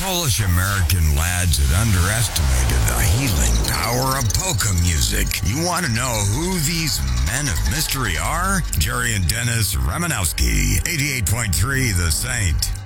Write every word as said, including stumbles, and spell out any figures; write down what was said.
Polish American lads had underestimated the healing power of polka music. You want to know who these men of mystery are? Jerry and Dennis Romanowski, eighty-eight point three The Saint.